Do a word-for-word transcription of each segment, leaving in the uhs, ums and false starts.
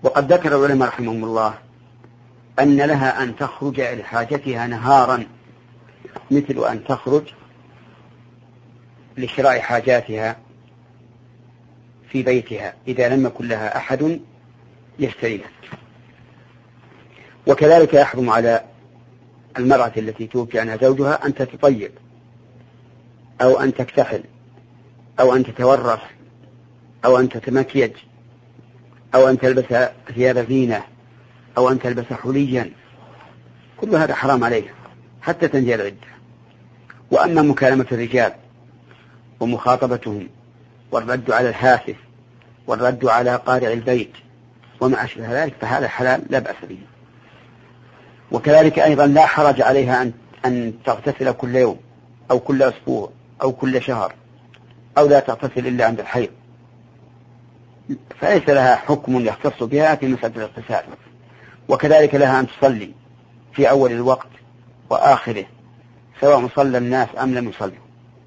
وقد ذكر العلماء رحمهم الله أن لها أن تخرج لحاجتها نهارا، مثل أن تخرج لشراء حاجاتها في بيتها إذا لم يكن لها أحد يشتريها. وكذلك يحرم على المرأة التي توفي عنها زوجها أن تتطيب أو أن تكتحل أو أن تتورث أو أن تتمكيج أو أن تلبس ثياب زينة أو أن تلبس حليا، كل هذا حرام عليها حتى تنتهي العدة. وأما مكالمة الرجال ومخاطبتهم والرد على الهاتف والرد على قارئ البيت وما أشبه ذلك فهذا حلال لا بأس به. وكذلك أيضا لا حرج عليها أن أن تغتسل كل يوم أو كل أسبوع أو كل شهر أو لا تغتسل إلا عند الحيض، فليس لها حكم يختص بها في مسألة الاغتسال. وكذلك لها أن تصلي في أول الوقت وآخره سواء صلى الناس أم لم يصلوا.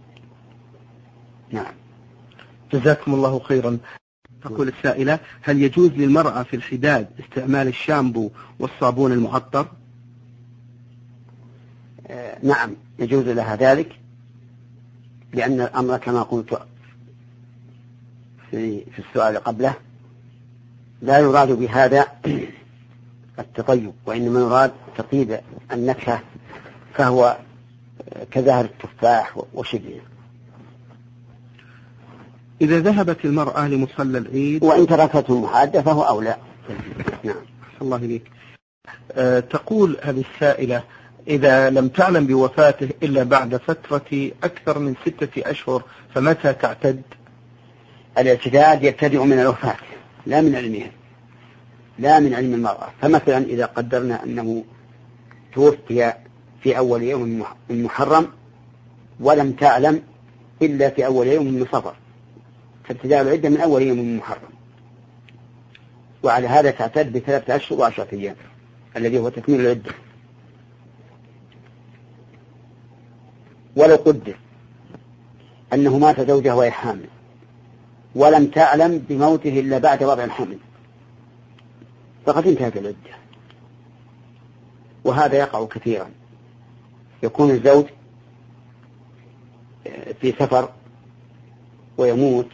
نعم. جزاكم الله خيرا. تقول السائلة: هل يجوز للمرأة في الحداد استعمال الشامبو والصابون المعطر؟ آه نعم يجوز لها ذلك، لأن الأمر كما قلت في, في السؤال قبله لا يراد بهذا التطيب، وإنما يراد تطيب النكهة، فهو كزهر التفاح وشبهه. إذا ذهبت المرأة لمصلى العيد وإن تركته محادة فهو أولى. نعم. الله إليك. أه تقول هذه السائلة: إذا لم تعلم بوفاته إلا بعد فترة أكثر من ستة أشهر فمتى تعتد؟ الاعتداد يبتدئ من الوفاة لا من علمها، لا من علم المرأة. فمثلا إذا قدرنا أنه توفي في أول يوم من محرم ولم تعلم إلا في أول يوم من صفر، فابتداء العدة من أول يوم من محرم، وعلى هذا تعتد بثلاثة أشهر وعشرة أيام الذي هو تكميل العدة. ولو قدر أنه مات زوجها وهي حامل ولم تعلم بموته إلا بعد وضع الحمل فقد انتهت العدة. وهذا يقع كثيرا، يكون الزوج في سفر ويموت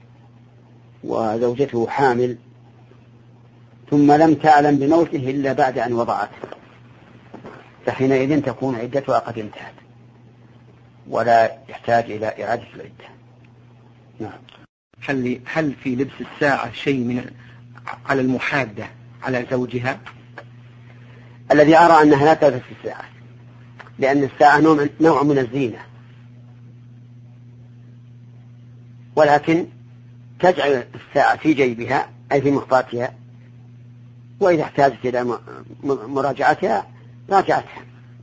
وزوجته حامل ثم لم تعلم بموته إلا بعد أن وضعته، فحينئذ تكون عدتها قد انتهت ولا يحتاج إلى إعادة العدة. نعم. هل هل في لبس الساعة شيء من على المحادة على زوجها؟ الذي أرى أنها لا تلبس الساعة، لأن الساعة نوع من الزينة، ولكن تجعل الساعة في جيبها أي في مخطاتها، وإذا احتاجت إلى مراجعتها راجعتها.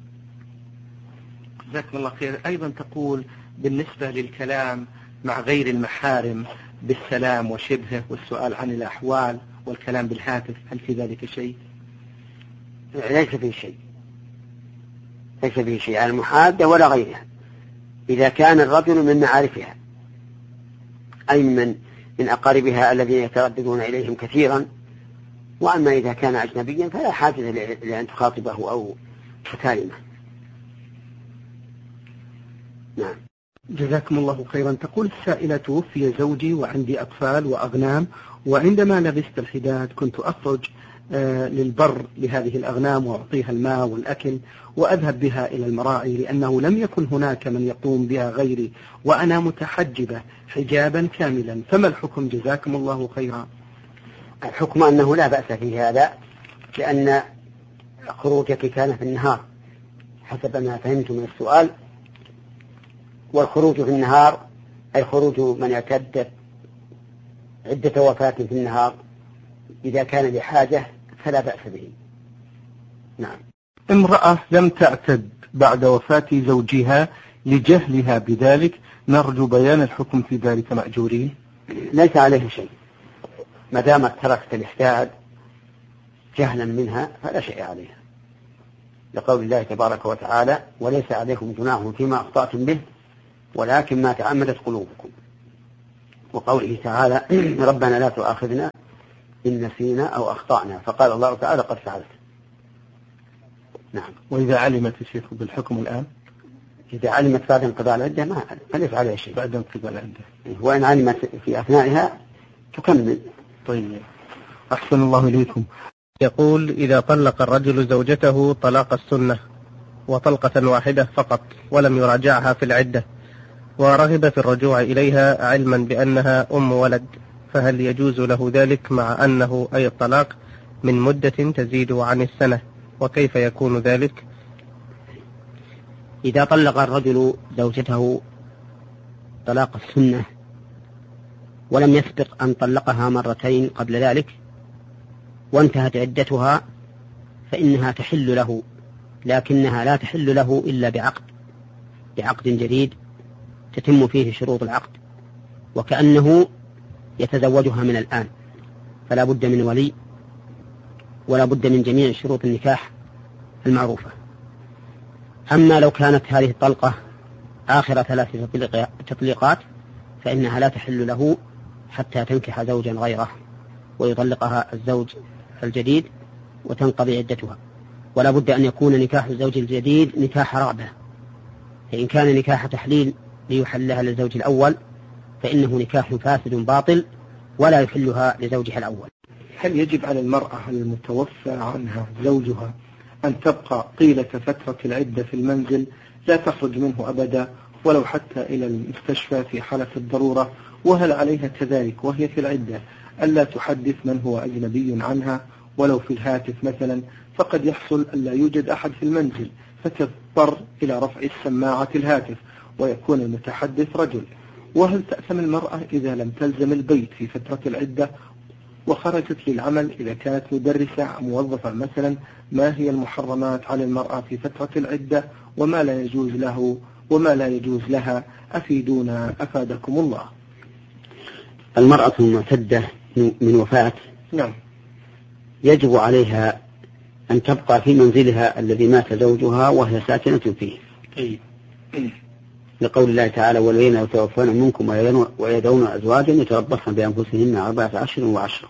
جزاكم الله خير. أيضا تقول: بالنسبة للكلام مع غير المحارم بالسلام وشبهه والسؤال عن الأحوال والكلام بالهاتف، هل في ذلك شيء؟ ليس فيه شيء، ليس فيه شيء على المحادة ولا غيرها، إذا كان الرجل من معارفها أي من من أقاربها الذين يترددون إليهم كثيرا. وأما إذا كان أجنبيا فلا حاجة لأن تخاطبه أو تكلمه. نعم. جزاكم الله خيرا. تقول السائلة: توفي زوجي وعندي أطفال وأغنام، وعندما لبست الحداد كنت أخرج آه للبر لهذه الأغنام وأعطيها الماء والأكل وأذهب بها إلى المراعي، لأنه لم يكن هناك من يقوم بها غيري وأنا متحجبة حجابا كاملا، فما الحكم جزاكم الله خيرا؟ الحكم أنه لا بأس في هذا، لأن خروجك كان في النهار حسب ما فهمت من السؤال، والخروج في النهار أي خروج من اعتد عدة وفاة في النهار إذا كان لحاجة فلا بأس به. نعم. امرأة لم تعتد بعد وفاة زوجها لجهلها بذلك، نرجو بيان الحكم في ذلك مأجورين؟ ليس عليه شيء ما دامت تركت الاحتاد جهلا منها فلا شيء عليها، لقول الله تبارك وتعالى: وليس عليكم جناح فيما أخطأتم به ولكن ما تعمدت قلوبكم. وقوله تعالى: ربنا لا تؤاخذنا إن نسينا أو أخطأنا، فقال الله تعالى قد فعلت. نعم. وإذا علمت الشيخ بالحكم الآن؟ إذا علمت بعد انقضاء العدة ما فليس عليها شيء. بعد انقضاء العدة. وإن علمت في أثنائها تكمل. طيب، أحسن الله إليكم. يقول: إذا طلق الرجل زوجته طلاق السنة وطلقة واحدة فقط ولم يراجعها في العدة، ورغب في الرجوع إليها علما بأنها أم ولد، فهل يجوز له ذلك مع أنه أي الطلاق من مدة تزيد عن السنة؟ وكيف يكون ذلك؟ إذا طلق الرجل زوجته طلاق السنة ولم يسبق أن طلقها مرتين قبل ذلك وانتهت عدتها فإنها تحل له، لكنها لا تحل له إلا بعقد بعقد جديد تتم فيه شروط العقد، وكأنه يتزوجها من الآن، فلا بد من ولي ولا بد من جميع شروط النكاح المعروفة. أما لو كانت هذه الطلقة آخر ثلاث تطليقات فإنها لا تحل له حتى تنكح زوجا غيره ويطلقها الزوج الجديد وتنقضي عدتها. ولا بد أن يكون نكاح الزوج الجديد نكاح رغبة، فإن كان نكاح تحليل ليحلها للزوج الأول فإنه نكاح فاسد باطل ولا يحلها لزوجها الأول. هل يجب على المرأة المتوفى عنها زوجها أن تبقى طيلة فترة العدة في المنزل لا تخرج منه أبدا ولو حتى إلى المستشفى في حالة الضرورة؟ وهل عليها كذلك وهي في العدة ألا تحدث من هو أجنبي عنها ولو في الهاتف مثلا؟ فقد يحصل ألا يوجد أحد في المنزل فتضطر إلى رفع السماعة الهاتف ويكون المتحدث رجل. وهل تأثم المرأة إذا لم تلزم البيت في فترة العدة وخرجت للعمل إذا كانت مدرسة موظفة مثلا؟ ما هي المحرمات على المرأة في فترة العدة وما لا يجوز له وما لا يجوز لها؟ أفيدونا أفادكم الله. المرأة المعتدة من وفاة نعم يجب عليها أن تبقى في منزلها الذي مات زوجها وهي ساكنة فيه. أي. لقول الله تعالى: والذين يتوفون منكم ويذرون أزواجا يتربصن بأنفسهن أربعة أشهر وعشرة.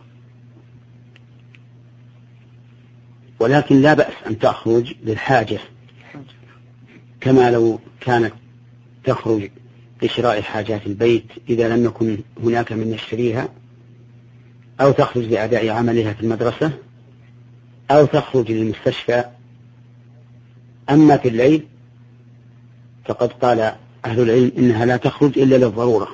ولكن لا بأس أن تخرج للحاجة كما لو كانت تخرج لشراء حاجات البيت إذا لم يكن هناك من يشتريها، أو تخرج لأداء عملها في المدرسة، أو تخرج للمستشفى. أما في الليل فقد قال أهل العلم إنها لا تخرج إلا للضرورة،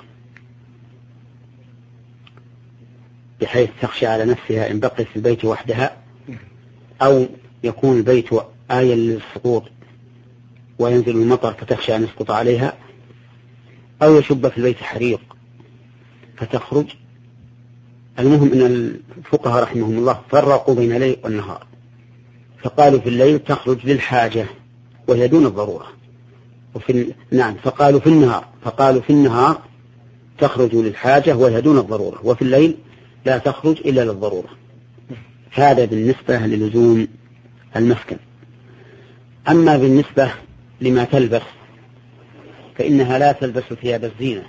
بحيث تخشى على نفسها إن بقيت في البيت وحدها، أو يكون البيت آية للسقوط وينزل المطر فتخشى أن يسقط عليها، أو يشب في البيت حريق فتخرج. المهم أن الفقهاء رحمهم الله فرقوا بين الليل والنهار، فقالوا في الليل تخرج للحاجة وهي دون الضرورة، وفي نعم فقالوا في النهار فقالوا في النهار تخرج للحاجة وهي دون الضرورة، وفي الليل لا تخرج إلا للضرورة. هذا بالنسبة للزوم المسكن. أما بالنسبة لما تلبس فإنها لا تلبس ثياب الزينة،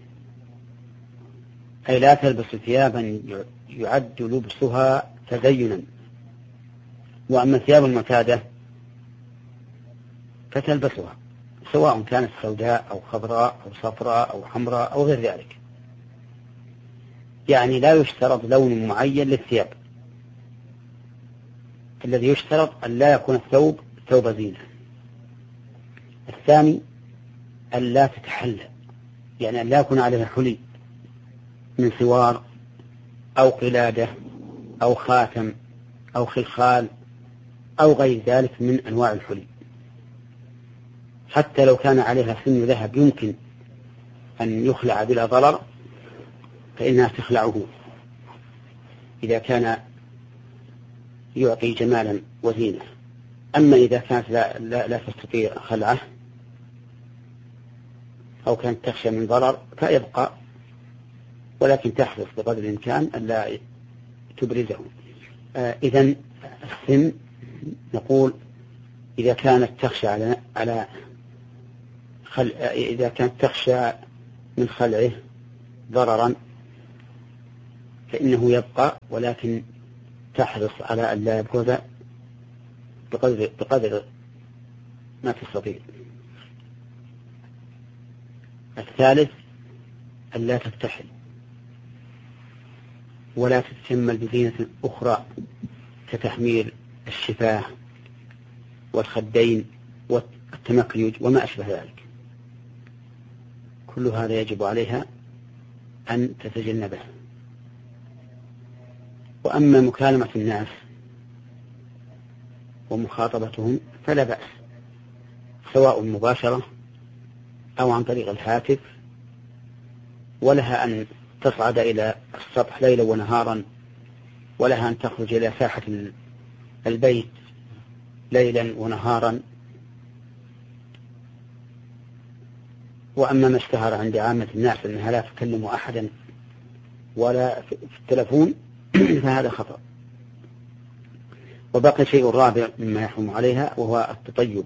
أي لا تلبس ثيابا يعد لبسها تزينا. وأما الثياب المعتادة فتلبسها سواء كانت سوداء أو خضراء أو صفراء أو حمراء أو غير ذلك، يعني لا يشترط لون معين للثياب. الذي يشترط أن لا يكون الثوب ثوب زينة. الثاني أن لا تتحلى، يعني أن لا يكون عليها حلي من سوار أو قلادة أو خاتم أو خلخال أو غير ذلك من أنواع الحلي. حتى لو كان عليها سن ذهب يمكن أن يخلع بلا ضرر فإنها تخلعه إذا كان يعطي جمالا وزينة. أما إذا كانت لا, لا, لا تستطيع خلعه أو كانت تخشى من ضرر فيبقى، ولكن تحرص بقدر الإمكان ألا تبرزه. آه إذن السن نقول إذا كانت تخشى على على خل... إذا كانت تخشى من خلعه ضررا فإنه يبقى، ولكن تحرص على أن لا يبرز بقدر, بقدر ما تستطيع. الثالث أن لا تكتحل ولا تتجمل بزينة أخرى كتحمير الشفاه والخدين والتمكيج وما أشبه ذلك، كل هذا يجب عليها أن تتجنبه. وأما مكالمة الناس ومخاطبتهم فلا بأس، سواء مباشرة أو عن طريق الهاتف، ولها أن تصعد إلى السطح ليلا ونهارا، ولها أن تخرج إلى ساحة البيت ليلا ونهارا. وأما ما اشتهر عند عامة الناس أنها لا تكلم أحدا ولا في التلفون فهذا خطأ. وبقي شيء رابع مما يحرم عليها وهو التطيب،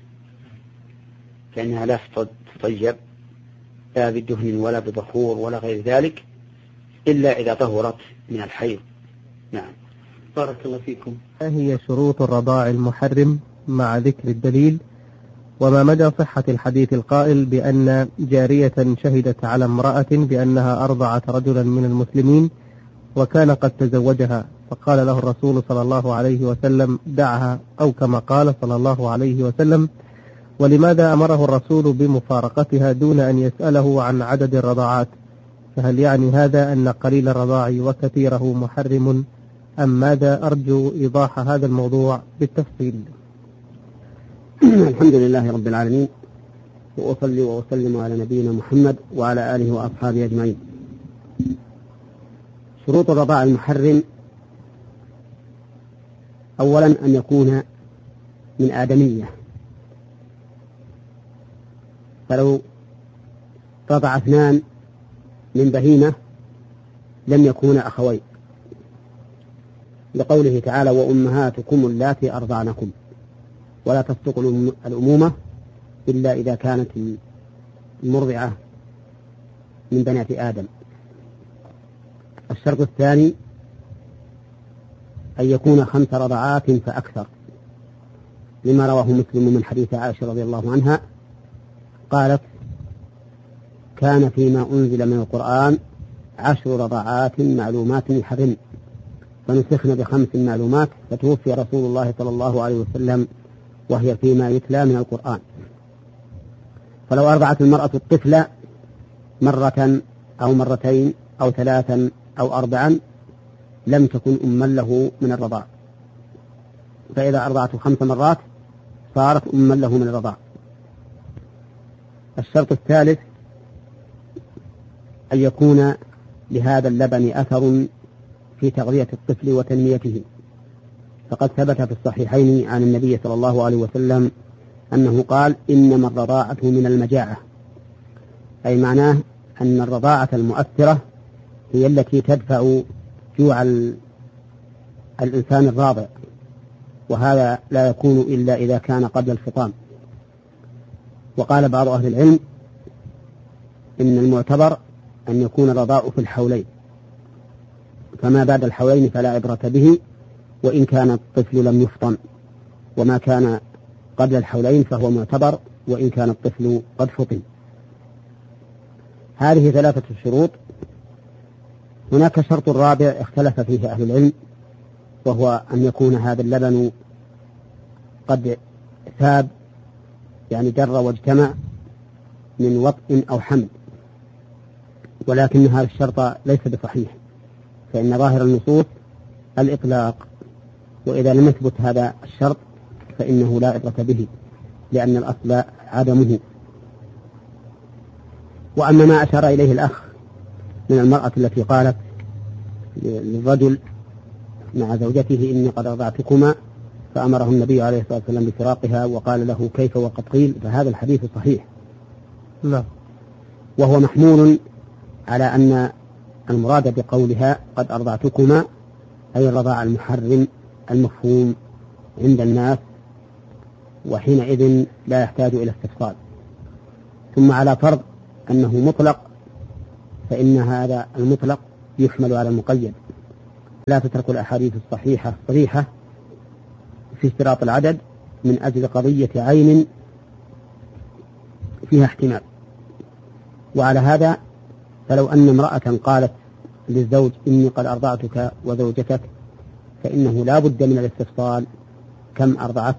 فإنها لا تطيب لا بدهن ولا ببخور ولا غير ذلك إلا إذا طهرت من الحيض. نعم. بارك الله فيكم. ما هي شروط الرضاع المحرم مع ذكر الدليل؟ وما مدى صحة الحديث القائل بأن جارية شهدت على امرأة بأنها أرضعت رجلا من المسلمين وكان قد تزوجها، فقال له الرسول صلى الله عليه وسلم دعها، أو كما قال صلى الله عليه وسلم؟ ولماذا أمره الرسول بمفارقتها دون أن يسأله عن عدد الرضاعات؟ فهل يعني هذا أن قليل الرضاع وكثيره محرم أم ماذا؟ أرجو إيضاح هذا الموضوع بالتفصيل. الحمد لله رب العالمين، وأصلي وأسلم على نبينا محمد وعلى آله وأصحابه أجمعين. شروط الرضاع المحرم: أولا أن يكون من آدمية، فلو رضع اثنان من بهيمة لم يكونا أخوين، لقوله تعالى وأمهاتكم اللاتي أرضعنكم، ولا تصدق الأمومة إلا إذا كانت المرضعة من بنات آدم. الشرط الثاني أن يكون خمس رضعات فأكثر، لما رواه مسلم من حديث عائشة رضي الله عنها قالت كان فيما أنزل من القرآن عشر رضعات معلومات يحرم، فنسخن بخمس معلومات، فتوفي رسول الله صلى الله عليه وسلم وهي فيما يتلى من القرآن. فلو أرضعت المرأة الطفل مرة أو مرتين أو ثلاثا أو أربعا لم تكن أما له من الرضاع، فإذا أرضعته خمس مرات صارت أما له من الرضاع. الشرط الثالث أن يكون لهذا اللبن أثر في تغذية الطفل وتنميته، فقد ثبت في الصحيحين عن النبي صلى الله عليه وسلم أنه قال إنما الرضاعة من المجاعة، أي معناه أن الرضاعة المؤثرة هي التي تدفع جوع الإنسان الراضع، وهذا لا يكون إلا إذا كان قبل الفطام. وقال بعض أهل العلم إن المعتبر أن يكون الرضاع في الحولين، فما بعد الحولين فلا عبرة به وإن كان الطفل لم يفطم، وما كان قبل الحولين فهو معتبر وإن كان الطفل قد فطم. هذه ثلاثة شروط. هناك شرط رابع اختلف فيه أهل العلم، وهو أن يكون هذا اللبن قد ثاب، يعني جر واجتمع من وطء أو حمل، ولكن هذا الشرط ليس بصحيح، فإن ظاهر النصوص الإطلاق، وإذا لم يثبت هذا الشرط فإنه لا عبرة به، لأن الأصل عدمه. وأما ما أشار إليه الأخ من المرأة التي قالت للرجل مع زوجته إني قد رضعتكما، فأمره النبي عليه الصلاة والسلام بفراقها وقال له كيف وقد قيل، فهذا الحديث صحيح. لا. وهو محمول على أن المراد بقولها قد أرضعتكما أي الرضاع المحرم المفهوم عند الناس، وحينئذ لا يحتاج إلى استفصال. ثم على فرض أنه مطلق، فإن هذا المطلق يحمل على المقيد. لا تترك الأحاديث الصحيحة صريحة في اشتراط العدد من أجل قضية عين فيها احتمال. وعلى هذا فلو أن امرأة قالت للزوج إني قد أرضعتك وزوجتك فإنه لا بد من الاستفصال كم أرضعت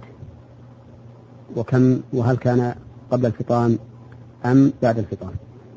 وكم وهل كان قبل الفطام أم بعد الفطام.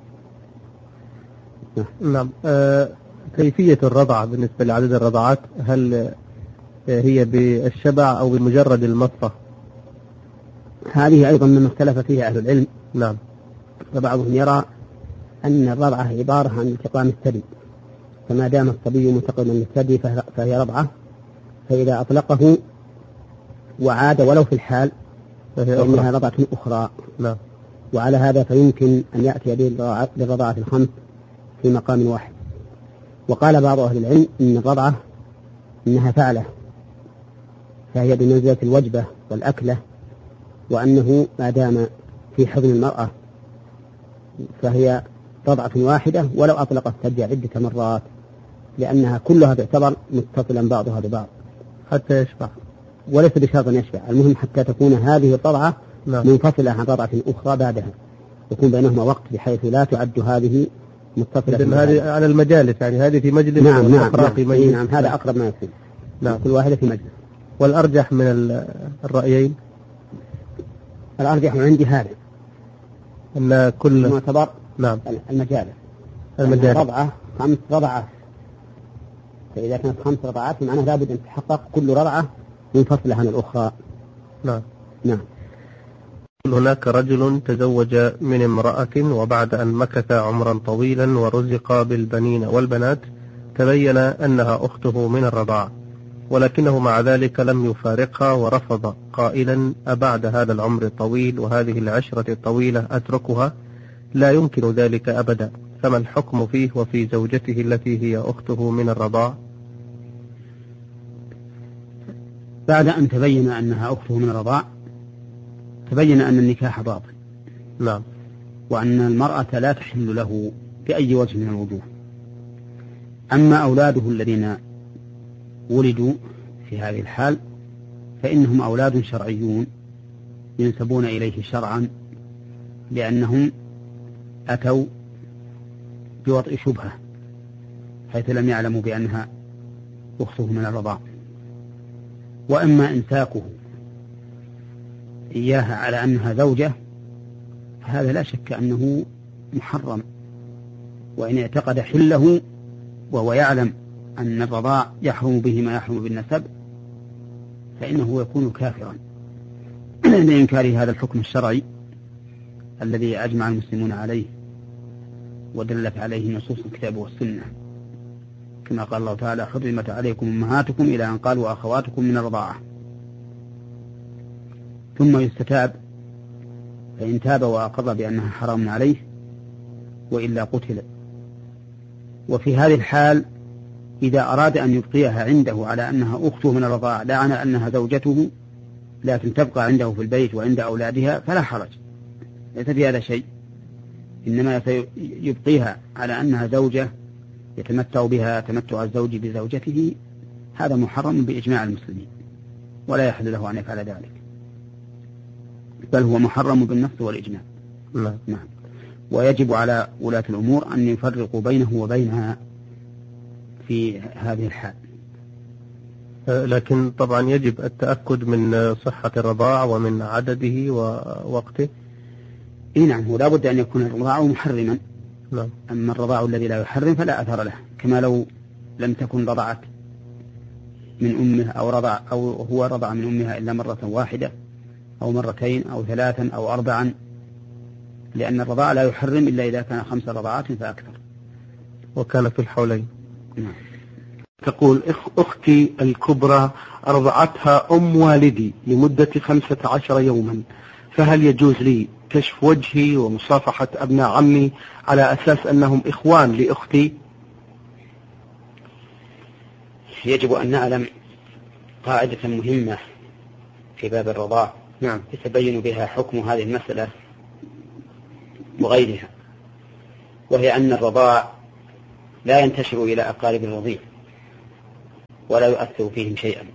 نعم. آه كيفية الرضع بالنسبة لعدد الرضعات، هل هي بالشبع أو بمجرد المصة؟ هذه أيضا مما اختلف فيها أهل العلم. نعم. فبعضهم يرى أن الرضعة عبارة عن التقام الثدي، فما دام الصبي منتقما للثدي فهي رضعة، فإذا أطلقه وعاد ولو في الحال فإنها رضعة أخرى. نعم. وعلى هذا فيمكن أن يأتي بالرضاعة الخمس في مقام واحد. وقال بعض أهل العلم إن الرضعة إنها فعلة، فهي بمنزلة الوجبة والأكلة، وأنه ما دام في حضن المرأة فهي رضعة واحدة ولو أطلق الثدي عدة مرات، لأنها كلها تعتبر متصلا بعضها ببعض حتى يشبع، وليس بشرط أن يشبع. المهم حتى تكون هذه الرضعة نعم. منفصلة عن رضعة أخرى بعدها، يكون بينهما وقت بحيث لا تعد هذه متصلة. إذن هذه على المجالس، يعني هذه في مجلس نعم نعم, نعم, في مجلس. نعم هذا أقرب ما يكون. نعم. كل واحدة في مجلس. والأرجح من الرأيين؟ الأرجح عندي هذا أن كل معتبر نعم المجالس المجالس رضعة خمس رضعات، فإذا كانت خمس رضعات معناه لابد أن تتحقق كل رضعة منفصلة عن الأخرى. نعم نعم. هناك رجل تزوج من امرأة وبعد أن مكث عمرا طويلا ورزق بالبنين والبنات تبين أنها أخته من الرضاعة، ولكنه مع ذلك لم يفارقها ورفض قائلا: أبعد هذا العمر الطويل وهذه العشرة الطويلة أتركها؟ لا يمكن ذلك أبدا، فما الحكم فيه وفي زوجته التي هي أخته من الرضاعة؟ بعد أن تبين أنها أخته من الرضاعة تبين أن النكاح باطل. نعم. وأن المرأة لا تحل له بأي وجه من الوجوه. أما أولاده الذين ولدوا في هذه الحال فإنهم أولاد شرعيون ينسبون إليه شرعا، لأنهم أتوا بوضع شبهة حيث لم يعلموا بأنها أخته من الرضاعة. وأما إمساكه إياها على أنها زوجة فهذا لا شك أنه محرم، وإن اعتقد حله وهو يعلم أن الرضاع يحرم به ما يحرم بالنسب فإنه يكون كافرا لإنكار هذا الحكم الشرعي الذي أجمع المسلمون عليه ودلت عليه نصوص الكتاب والسنة، كما قال الله تعالى: حرمت عليكم أمهاتكم إلى أن قال وأخواتكم من الرضاعة. ثم يستتاب، فإن تاب وأقر بأنها حرام عليه وإلا قتل. وفي هذه الحال إذا أراد أن يبقيها عنده على أنها أخته من الرضاعة لا على أنها زوجته، لكن تبقى عنده في البيت وعند أولادها فلا حرج، ليس في هذا شيء، إنما يبقيها على أنها زوجة يتمتع بها تمتع الزوج بزوجته، هذا محرم بإجماع المسلمين ولا يحل له أن يفعل ذلك، بل هو محرم بالنص والإجماع. نعم. نعم. ويجب على ولاة الأمور أن يفرقوا بينه وبينها في هذه الحال. لكن طبعا يجب التأكد من صحة الرضاع ومن عدده ووقته. إيه نعم، هو لابد أن يكون الرضاع محرما. نعم. أما الرضاع الذي لا يحرم فلا أثر له، كما لو لم تكن رضعت من أمه أو رضع أو هو رضع من أمها إلا مرة واحدة أو مرتين أو ثلاثا أو أربعا، لأن الرضاع لا يحرم إلا إذا كان خمس رضعات فأكثر. وكان في الحولين. نعم. تقول: أختي الكبرى أرضعتها أم والدي لمدة خمسة عشر يوما، فهل يجوز لي كشف وجهي ومصافحة أبناء عمي على أساس أنهم إخوان لأختي؟ يجب أن نعلم قاعدة مهمة في باب الرضاع نعم. يتبين بها حكم هذه المسألة وغيرها، وهي أن الرضاع لا ينتشر إلى أقارب الرضيع ولا يؤثر فيهم شيئا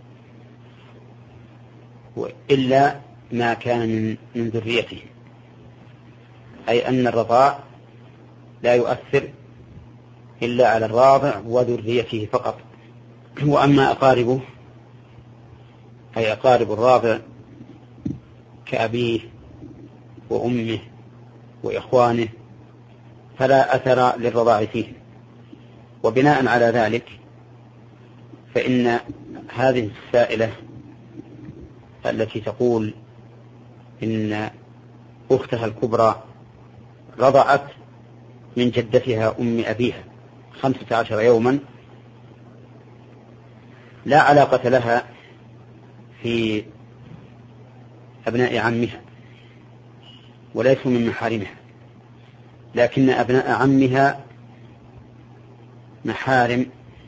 إلا ما كان من ذريته، أي أن الرضاع لا يؤثر إلا على الراضع وذريته فقط. وأما أقاربه أي أقارب الراضع كأبيه وأمه وإخوانه فلا أثر للرضاع فيه. وبناء على ذلك فإن هذه السائلة التي تقول إن أختها الكبرى رضعت من جدتها أم أبيها خمسة عشر يوما لا علاقة لها في أبناء عمها وليسوا من محارمها، لكن أبناء عمها محارم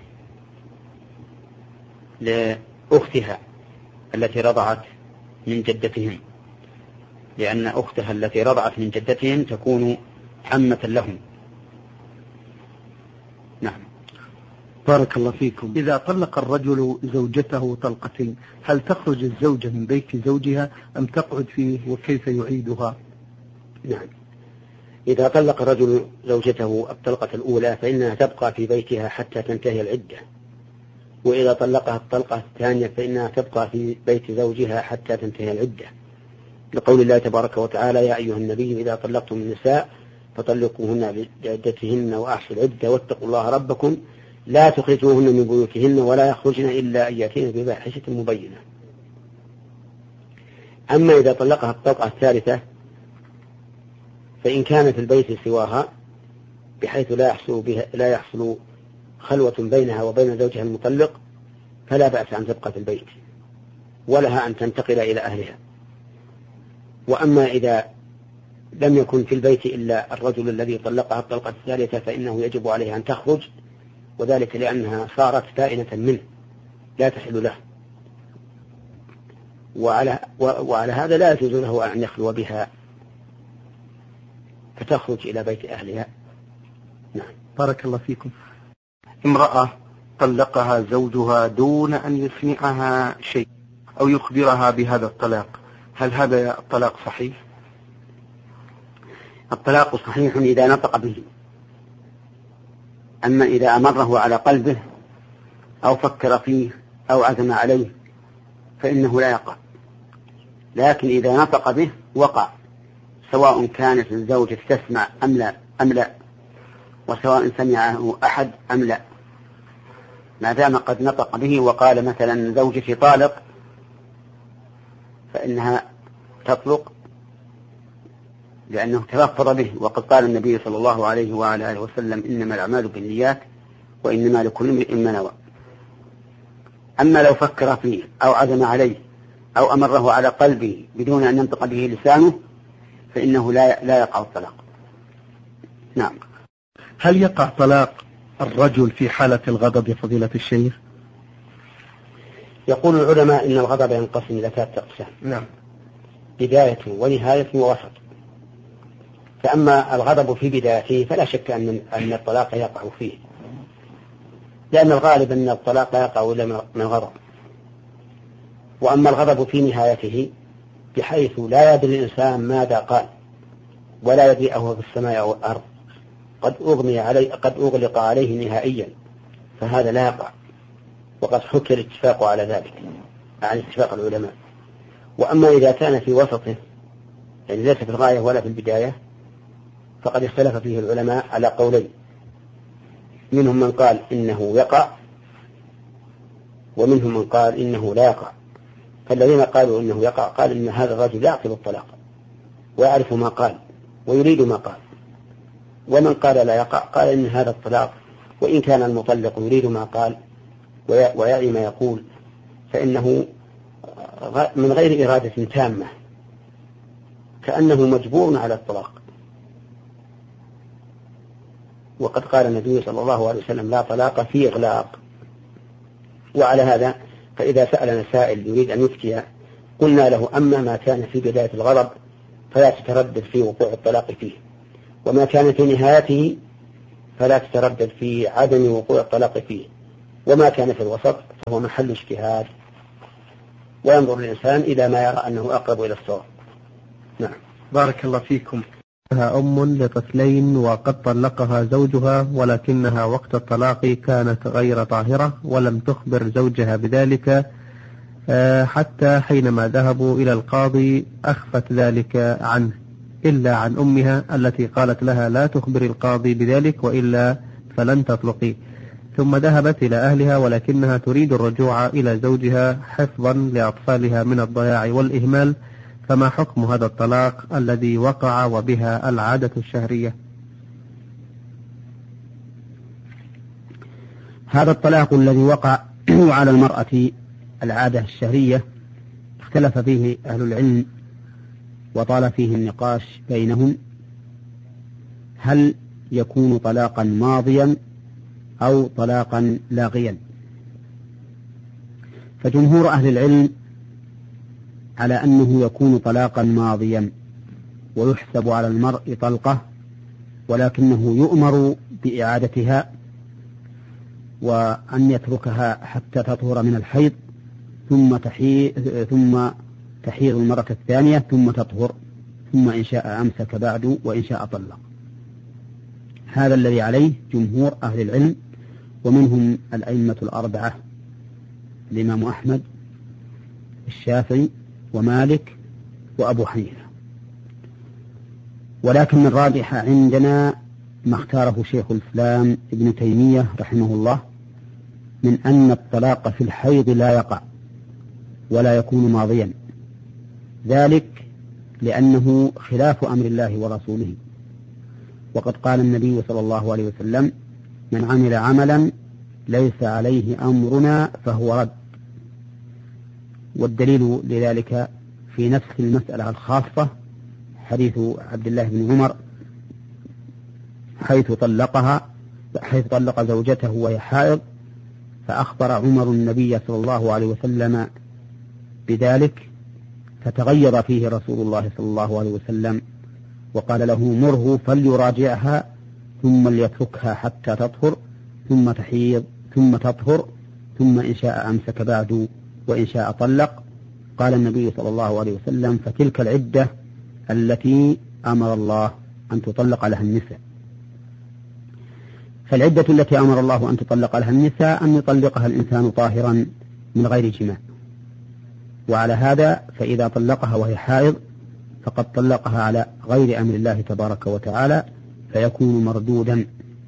لأختها التي رضعت من جدتهم، لأن أختها التي رضعت من جدتهم تكون عمة لهم. نعم. بارك الله فيكم. إذا طلق الرجل زوجته طلقة هل تخرج الزوجة من بيت زوجها أم تقعد فيه وكيف يعيدها؟ نعم، إذا طلق الرجل زوجته الطلقة الأولى فإنها تبقى في بيتها حتى تنتهي العدة، وإذا طلقها الطلقة الثانية فإنها تبقى في بيت زوجها حتى تنتهي العدة، لقول الله تبارك وتعالى: يا أيها النبي إذا طلقتم النساء فطلقوهن بعدتهن وأحصوا العدة واتقوا الله ربكم لا تخرجوهن من بيوتهن ولا يخرجن إلا أن يأتين بفاحشة مبينة. أما إذا طلقها الطلقة الثالثة فإن كان في البيت سواها بحيث لا يحصل بها لا يحصل خلوة بينها وبين زوجها المطلق فلا بأس أن تبقى في البيت ولها أن تنتقل إلى أهلها. وأما إذا لم يكن في البيت إلا الرجل الذي طلقها الطلقة الثالثة فإنه يجب عليها أن تخرج، وذلك لأنها صارت بائنة منه لا تحل له، وعلى, وعلى هذا لا يجوز له أن يخلو بها فتخرج إلى بيت أهلها. نعم. بارك الله فيكم. امرأة طلقها زوجها دون أن يسمعها شيء أو يخبرها بهذا الطلاق، هل هذا الطلاق صحيح؟ الطلاق صحيح إذا نطق به، أما إذا أمره على قلبه أو فكر فيه أو عزم عليه فإنه لا يقع، لكن إذا نطق به وقع، سواء كانت الزوجة تسمع أم لا أم لا، وسواء سمعه أحد أم لا، ما دام قد نطق به وقال مثلا زوجتي طالق فإنها تطلق لأنه تلفظ به، وقد قال النبي صلى الله عليه وعلى آله وسلم: إنما الأعمال بالنيات وإنما لكل امرئ ما نوى. أما لو فكر فيه أو عزم عليه أو أمره على قلبه بدون أن ينطق به لسانه فإنه لا لا يقع الطلاق. نعم. هل يقع طلاق الرجل في حالة الغضب يا فضيلة الشيخ؟ يقول العلماء إن الغضب ينقسم إلى ثلاثة أقسام. نعم. بداية ونهاية ووسط. فأما الغضب في بدايته فلا شك أن أن الطلاق يقع فيه، لأن الغالب أن الطلاق لا يقع إلا من الغضب. وأما الغضب في نهايته بحيث لا يدري الإنسان ماذا قال ولا يدري أهو في السماء أو الأرض، قد أغمي عليه قد أغلق عليه نهائيا، فهذا لا يقع، وقد حكي الاتفاق على ذلك عن اتفاق العلماء. وأما إذا كان في وسطه يعني ليس في الغاية ولا في البداية فقد اختلف فيه العلماء على قولين، منهم من قال إنه يقع ومنهم من قال إنه لا يقع. فالذين قالوا إنه يقع قال إن هذا الرجل يعقل الطلاق ويعرف ما قال ويريد ما قال، ومن قال لا يقع قال إن هذا الطلاق وإن كان المطلق يريد ما قال ويعي ما يقول فإنه من غير إرادة تامة كأنه مجبور على الطلاق. وقد قال النبي صلى الله عليه وسلم: لا طلاق في إغلاق. وعلى هذا فإذا سألنا سائل يريد أن يفتي قلنا له: أما ما كان في بداية الغضب فلا تتردد في وقوع الطلاق فيه، وما كان في نهايته فلا تتردد في عدم وقوع الطلاق فيه، وما كان في الوسط فهو محل اجتهاد، وينظر الإنسان إلى ما يرى أنه أقرب إلى الصواب. نعم. بارك الله فيكم. لها أم لطفلين وقد طلقها زوجها، ولكنها وقت الطلاق كانت غير طاهرة ولم تخبر زوجها بذلك حتى حينما ذهبوا إلى القاضي أخفت ذلك عنه إلا عن أمها التي قالت لها لا تخبر القاضي بذلك وإلا فلن تطلقي، ثم ذهبت إلى أهلها ولكنها تريد الرجوع إلى زوجها حفظا لأطفالها من الضياع والإهمال، فما حكم هذا الطلاق الذي وقع وبها العادة الشهرية؟ هذا الطلاق الذي وقع على المرأة العادة الشهرية اختلف فيه أهل العلم وطال فيه النقاش بينهم، هل يكون طلاقا ماضيا أو طلاقا لاغيا؟ فجمهور أهل العلم على أنه يكون طلاقا ماضيا ويحسب على المرء طلقة، ولكنه يؤمر بإعادتها وأن يتركها حتى تطهر من الحيض ثم تحيض ثم تحيض المرة الثانية ثم تطهر، ثم إن شاء أمسك بعد وإن شاء طلق. هذا الذي عليه جمهور أهل العلم، ومنهم الأئمة الأربعة الإمام أحمد الشافعي ومالك وأبو حنيفة. ولكن الراجح عندنا ما اختاره شيخ الإسلام ابن تيمية رحمه الله من أن الطلاق في الحيض لا يقع ولا يكون ماضيا، ذلك لأنه خلاف أمر الله ورسوله، وقد قال النبي صلى الله عليه وسلم: من عمل عملا ليس عليه أمرنا فهو رد. والدليل لذلك في نفس المسألة الخاصة حديث عبد الله بن عمر حيث طلقها حيث طلق زوجته وهي حائض، فأخبر عمر النبي صلى الله عليه وسلم بذلك، فتغير فيه رسول الله صلى الله عليه وسلم وقال له: مره فليراجعها ثم ليتركها حتى تطهر ثم تحيض ثم تطهر ثم إن شاء أمسك بعد وإن شاء طلق. قال النبي صلى الله عليه وسلم: فتلك العدة التي أمر الله أن تطلق لها النساء. فالعدة التي أمر الله أن تطلق لها النساء أن يطلقها الإنسان طاهرا من غير جماع، وعلى هذا فإذا طلقها وهي حائض فقد طلقها على غير أمر الله تبارك وتعالى فيكون مردودا.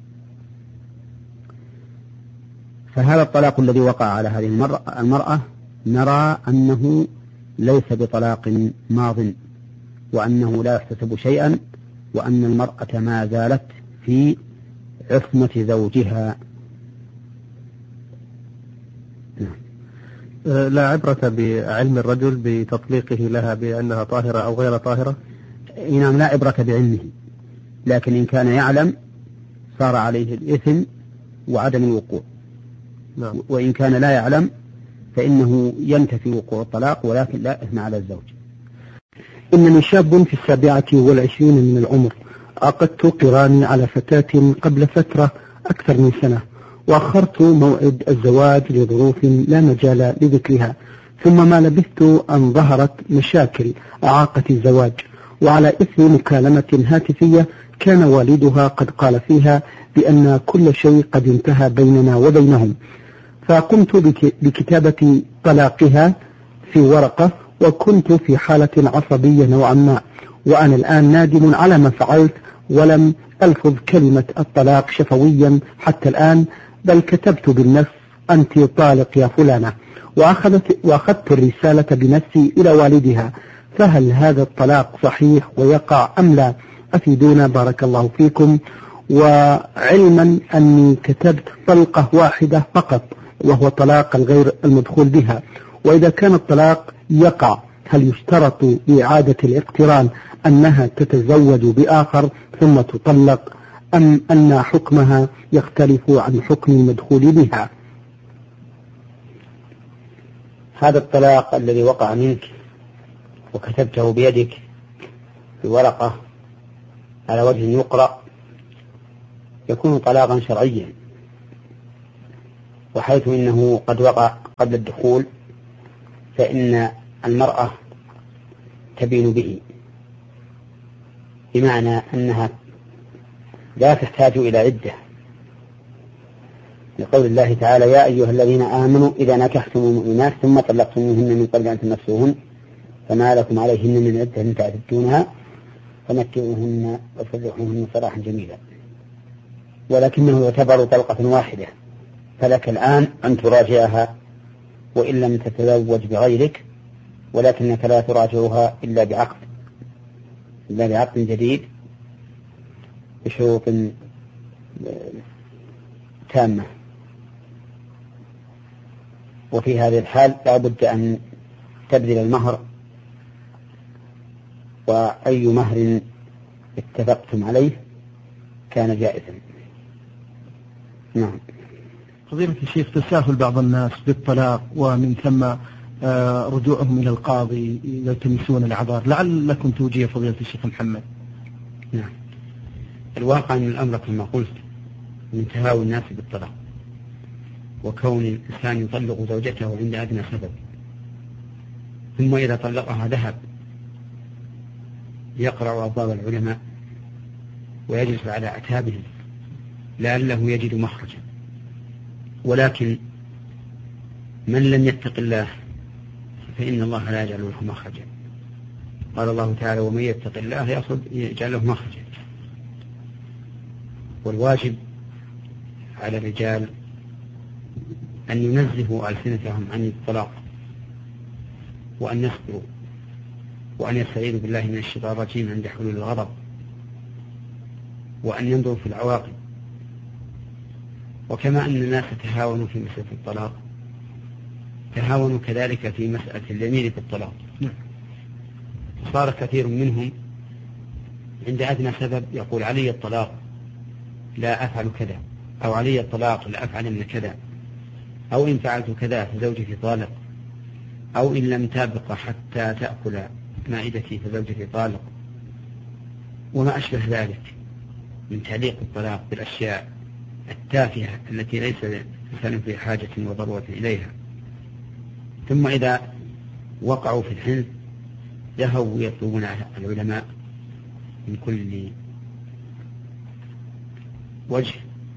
فهذا الطلاق الذي وقع على هذه المرأة نرى أنه ليس بطلاق ماض، وأنه لا يحتسب شيئا، وأن المرأة ما زالت في عصمة زوجها. لا عبرة بعلم الرجل بتطليقه لها بأنها طاهرة أو غير طاهرة؟ نعم، لا عبرة بعلمه، لكن إن كان يعلم صار عليه الإثم وعدم الوقوع. نعم. وإن كان لا يعلم فإنه ينتفي وقوع الطلاق ولكن لا إثم على الزوج. إنني شاب في السابعة والعشرين من العمر، عقدت قراني على فتاة قبل فترة أكثر من سنة، وأخرت موعد الزواج لظروف لا مجال لذكرها، ثم ما لبثت أن ظهرت مشاكل أعاقت الزواج، وعلى إثر مكالمة هاتفية كان والدها قد قال فيها بأن كل شيء قد انتهى بيننا وبينهم، فقمت بكتابة طلاقها في ورقة، وكنت في حالة عصبية نوعا ما، وأنا الآن نادم على ما فعلت، ولم ألفظ كلمة الطلاق شفويا حتى الآن، بل كتبت بالنص: أنت طالق يا فلانة، وأخذت, وأخذت الرسالة بنفسي إلى والدها. فهل هذا الطلاق صحيح ويقع أم لا؟ أفيدونا بارك الله فيكم. وعلما أني كتبت طلقة واحدة فقط وهو طلاق الغير المدخول بها، وإذا كان الطلاق يقع هل يشترط لإعادة الاقتران أنها تتزوج بآخر ثم تطلق، أم أن حكمها يختلف عن حكم المدخول بها؟ هذا الطلاق الذي وقع منك وكتبته بيدك في ورقة على وجه يقرأ يكون طلاقا شرعيا، وحيث إنه قد وقع قبل الدخول فإن المرأة تبين به، بمعنى أنها لا تحتاج إلى عدة، لقول الله تعالى: يا أيها الذين آمنوا إذا نكحتم المؤمنات ثم طلقتموهن من قبل أن تمسوهن فما لكم عليهن من عدة تعتدونها فمتعوهن وسرحوهن سراحا جميلا. ولكنه يعتبر طلقة واحدة، فلك الآن أن تراجعها وإن لم تتزوج بغيرك، ولكنك لا تراجعها إلا بعقد إلا بعقد جديد بشروط تامة. وفي هذه الحال لا بد أن تبذل المهر، وأي مهر اتفقتم عليه كان جائزا. نعم. فضيلة الشيخ، تساهل بعض الناس بالطلاق ومن ثم رجوعهم إلى القاضي يلتمسون الأعذار، لعلكم توجيه فضيلة الشيخ محمد. نعم. الواقع أن الأمر كما قلت من تهاون الناس بالطلاق، وكون الإنسان يطلق زوجته عند أدنى سبب، ثم إذا طلقها ذهب يقرأ أبواب العلماء ويجلس على أعتابهم لعله يجد مخرجا. ولكن من لم يتق الله فإن الله لا يجعل له مخرجا. قال الله تعالى: ومن يتق الله يجعل له مخرجا. والواجب على الرجال أن ينزهوا ألسنتهم عن الطلاق، وأن يصبروا، وأن يستعيذوا بالله من الشيطان الرجيم عند حلول الغضب، وأن ينظروا في العواقب. وكما أن الناس تهاونوا في مسألة الطلاق تهاونوا كذلك في مسألة اليمين في الطلاق. صار كثير منهم عند أدنى سبب يقول: علي الطلاق لا أفعل كذا، أو علي الطلاق لا أفعل كذا، أو إن فعلت كذا فزوجتي طالق، أو إن لم تابق حتى تأكل مائدتي فزوجتي طالق، وما أشبه ذلك من تعليق الطلاق بالأشياء التافهة التي ليس الإنسان في حاجة وضرورة إليها. ثم إذا وقعوا في الحنث ذهبوا يطلبون العلماء من كل وجه،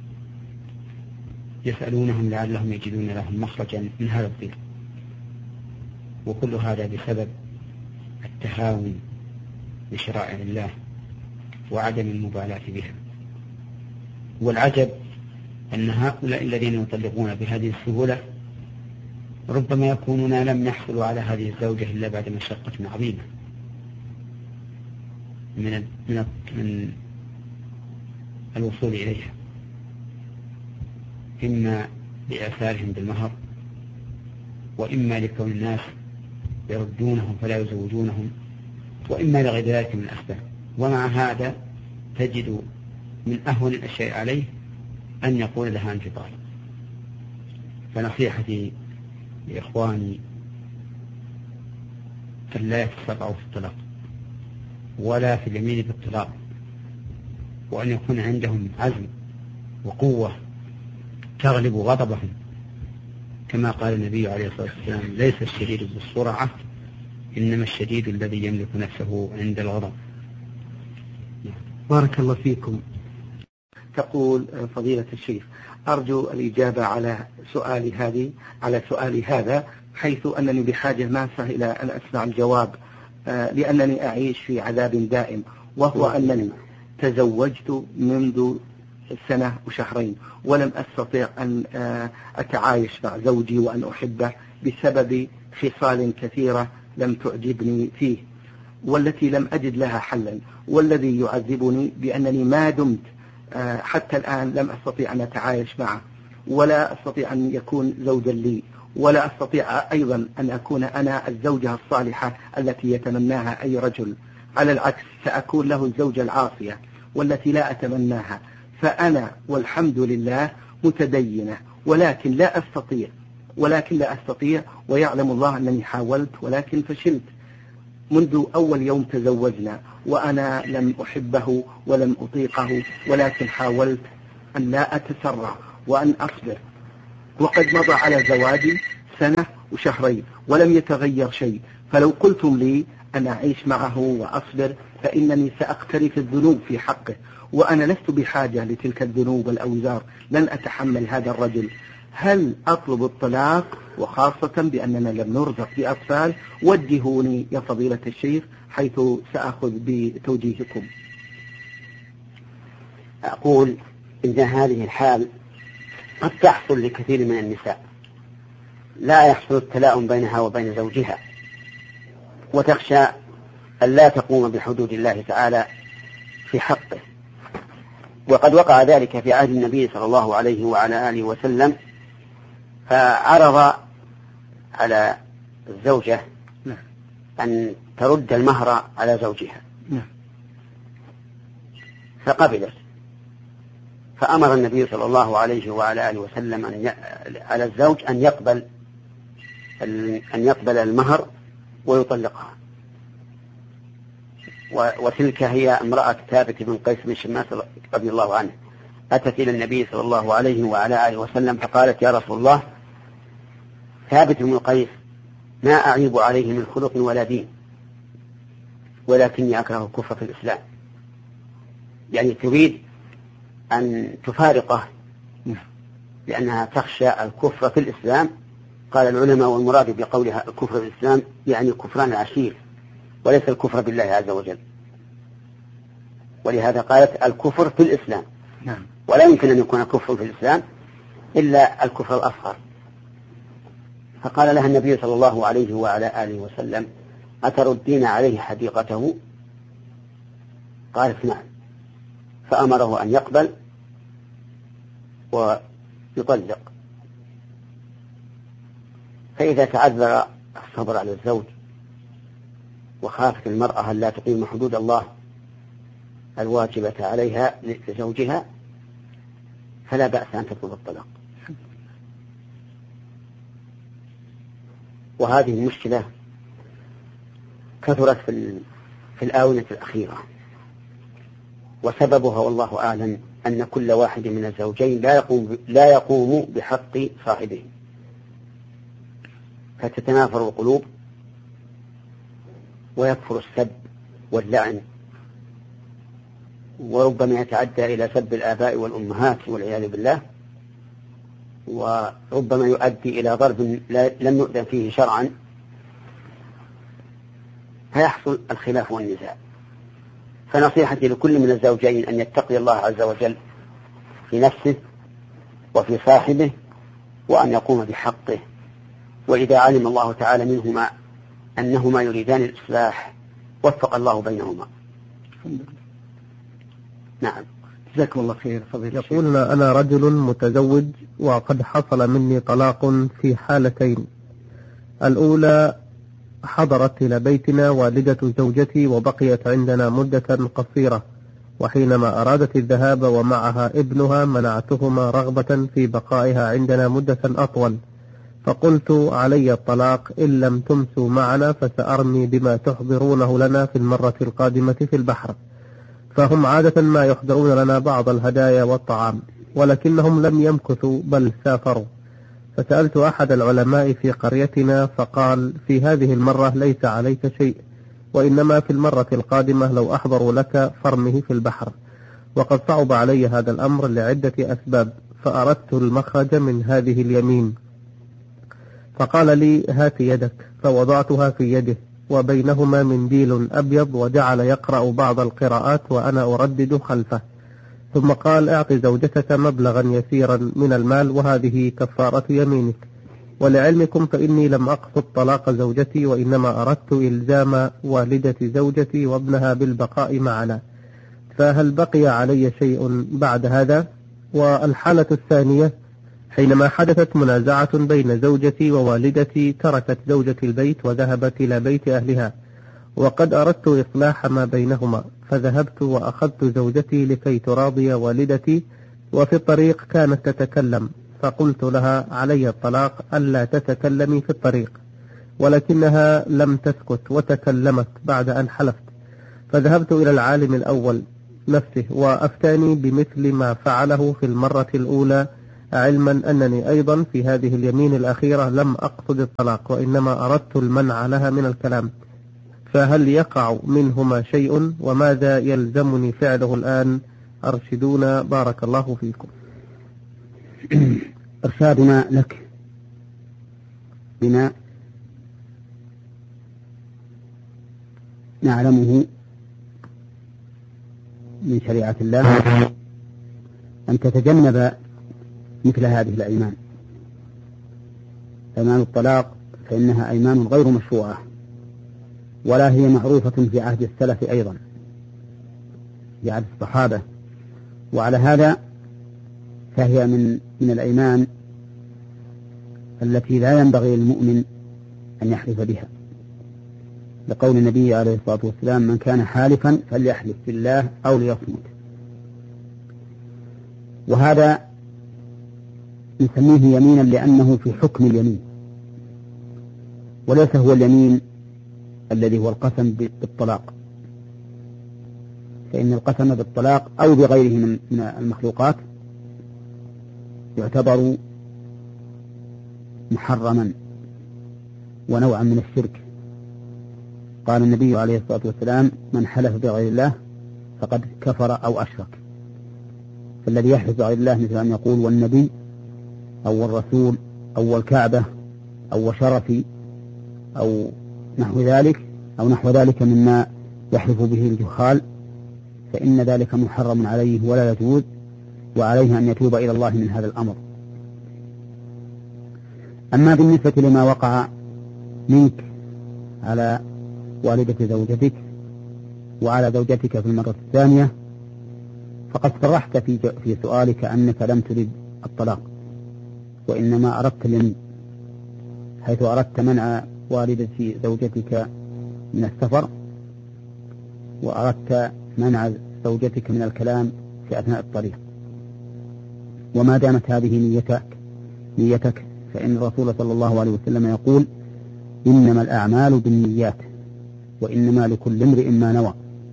يسألونهم لعلهم يجدون لهم مخرجا من هذا الضيق. وكل هذا بسبب التهاون بشرائع الله وعدم المبالاة بها. والعجب أن هؤلاء الذين يطلقون بهذه السهولة ربما يكونون لم يحصلوا على هذه الزوجة إلا بعد مشقة عظيمة من من من الوصول إليها، إما لآثارهم بالمهر، وإما لكون الناس يردونهم فلا يزوجونهم، وإما لغير ذلك من الأسباب. ومع هذا تجد من أهون الأشياء عليه أن يقول لها أنت طالق. فنصيحتي لإخواني أن لا يتسرعوا في الطلاق ولا في اليمين بالطلاق، وأن يكون عندهم عزم وقوة تغلب غضبهم، كما قال النبي عليه الصلاة والسلام: ليس الشديد بالسرعة إنما الشديد الذي يملك نفسه عند الغضب. بارك الله فيكم. تقول فضيلة الشيخ: أرجو الإجابة على سؤالي هذه على سؤالي هذا، حيث أنني بحاجة ماسة إلى أن أسمع الجواب، لأنني أعيش في عذاب دائم، وهو أنني تزوجت منذ سنة وشهرين ولم أستطيع أن أتعايش مع زوجي وأن أحبه بسبب خصال كثيرة لم تعجبني فيه، والتي لم أجد لها حلا، والذي يعذبني بأنني ما دمت حتى الآن لم أستطيع أن أتعايش معه، ولا أستطيع أن يكون زوجا لي، ولا أستطيع أيضا أن أكون أنا الزوجة الصالحة التي يتمناها أي رجل. على العكس، سأكون له الزوجة العاصية والتي لا أتمناها. فأنا والحمد لله متدينة، ولكن لا أستطيع ولكن لا أستطيع ويعلم الله أنني حاولت ولكن فشلت. منذ أول يوم تزوجنا وأنا لم أحبه ولم أطيقه، ولكن حاولت أن لا أتسرع وأن أصبر، وقد مضى على زواجي سنة وشهرين ولم يتغير شيء، فلو قلتم لي أن أعيش معه وأصبر فإنني سأقترف الذنوب في حقه، وأنا لست بحاجة لتلك الذنوب والأوزار، لن أتحمل هذا الرجل. هل أطلب الطلاق وخاصة بأننا لم نرزق بأطفال؟ وجهوني يا فضيلة الشيخ حيث سأخذ بتوجيهكم. أقول إن هذه الحال قد تحصل لكثير من النساء، لا يحصل التلاؤم بينها وبين زوجها، وتخشى أن لا تقوم بحدود الله تعالى في حقه. وقد وقع ذلك في عهد النبي صلى الله عليه وعلى آله وسلم، فعرض على الزوجة أن ترد المهر على زوجها فقبلت، فأمر النبي صلى الله عليه وعلى آله وسلم أن ي... على الزوج أن يقبل أن يقبل المهر ويطلقها. و... وتلك هي امرأة ثابت بن قيس بن شماس رضي الله عنه، أتت إلى النبي صلى الله عليه وعلى آله وسلم فقالت: يا رسول الله، ثابت بن قيس ما أعيب عليه من خلق ولا دين، ولكني أكره الكفر في الإسلام. يعني تريد أن تفارقه لأنها تخشى الكفر في الإسلام. قال العلماء: والمراد بقولها الكفر في الإسلام يعني كفران العشير، وليس الكفر بالله عز وجل. ولهذا قالت الكفر في الإسلام، ولا يمكن أن يكون الكفر في الإسلام إلا الكفر الأصغر. فقال لها النبي صلى الله عليه وعلى آله وسلم: أتردين عليه حديقته؟ قالت: نعم. فأمره أن يقبل ويطلق. فإذا تعذر الصبر على الزوج وخافت المرأة أن لا تقيم حدود الله الواجبة عليها لزوجها فلا بأس أن تطلب الطلاق. وهذه المشكلة كثرت في في الآونة الأخيرة، وسببها والله أعلم أن كل واحد من الزوجين لا يقوم لا يقوم بحق صاحبه، فتتنافر القلوب ويكثر السب واللعن، وربما يتعدى إلى سب الآباء والأمهات والعياذ بالله، وربما يؤدي إلى ضرب لم يؤذن فيه شرعا، فيحصل الخلاف والنزاع. فنصيحتي لكل من الزوجين أن يتقي الله عز وجل في نفسه وفي صاحبه، وأن يقوم بحقه. وإذا علم الله تعالى منهما أنهما يريدان الإصلاح وفق الله بينهما. نعم. جزاكم الله خير. فضيلة يقول: أنا رجل متزوج وقد حصل مني طلاق في حالتين. الأولى: حضرت إلى بيتنا والدة زوجتي وبقيت عندنا مدة قصيرة، وحينما أرادت الذهاب ومعها ابنها منعتهما رغبة في بقائها عندنا مدة أطول، فقلت: علي الطلاق، إن لم تمسوا معنا فسأرمي بما تحضرونه لنا في المرة القادمة في البحر. فهم عادة ما يحضرون لنا بعض الهدايا والطعام، ولكنهم لم يمكثوا بل سافروا. فسألت أحد العلماء في قريتنا فقال: في هذه المرة ليس عليك شيء، وإنما في المرة القادمة لو أحضروا لك فرمه في البحر. وقد صعب علي هذا الأمر لعدة أسباب، فأردت المخرج من هذه اليمين. فقال لي: هات يدك. فوضعتها في يده وبينهما منديل أبيض، وجعل يقرأ بعض القراءات وأنا أردد خلفه. ثم قال: اعط زوجتك مبلغا يسيرا من المال وهذه كفارة يمينك. ولعلمكم فإني لم أقصد طلاق زوجتي، وإنما أردت إلزام والدة زوجتي وابنها بالبقاء معنا، فهل بقي علي شيء بعد هذا؟ والحالة الثانية: حينما حدثت منازعة بين زوجتي ووالدتي تركت زوجتي البيت وذهبت إلى بيت أهلها، وقد أردت إصلاح ما بينهما، فذهبت وأخذت زوجتي لكي تراضي والدتي، وفي الطريق كانت تتكلم، فقلت لها: علي الطلاق، ألا تتكلمي في الطريق. ولكنها لم تسكت وتكلمت بعد أن حلفت. فذهبت إلى العالم الأول نفسه، وأفتاني بمثل ما فعله في المرة الأولى، علما أنني أيضا في هذه اليمين الأخيرة لم أقصد الطلاق، وإنما أردت المنع لها من الكلام، فهل يقع منهما شيء؟ وماذا يلزمني فعله الآن؟ أرشدونا بارك الله فيكم. إرشادنا لك بما نعلمه من شريعة الله أن تتجنب مثل هذه الأيمان. أيمان الطلاق فإنها أيمان غير مشروعة، ولا هي معروفة في عهد السلف أيضا، في عهد الصحابة، وعلى هذا فهي من من الأيمان التي لا ينبغي للمؤمن أن يحلف بها، لقول النبي عليه الصلاة والسلام: من كان حالفا فليحلف بالله أو ليصمت. وهذا نسميه يمينا لأنه في حكم اليمين، وليس هو اليمين الذي هو القسم بالطلاق، فإن القسم بالطلاق أو بغيره من المخلوقات يعتبر محرما ونوعا من الشرك. قال النبي عليه الصلاة والسلام: من حلف بغير الله فقد كفر أو أشرك. فالذي يحلف بغير الله مثل أن يقول والنبي أو الرسول أو الكعبة أو شرفي أو نحو ذلك أو نحو ذلك مما يحلف به الجهال، فإن ذلك محرم عليه ولا يجوز، وعليه أن يتوب إلى الله من هذا الأمر. أما بالنسبة لما وقع منك على والدة زوجتك وعلى زوجتك في المرة الثانية، فقد صرحت في في سؤالك أنك لم ترد الطلاق، وإنما أردت اليمين، حيث أردت منع والدة زوجتك من السفر، وأردت منع زوجتك من الكلام في أثناء الطريق. وما دامت هذه نيتك نيتك فإن الرسول صلى الله عليه وسلم يقول: إنما الأعمال بالنيات وإنما لكل امرئ ما نوى.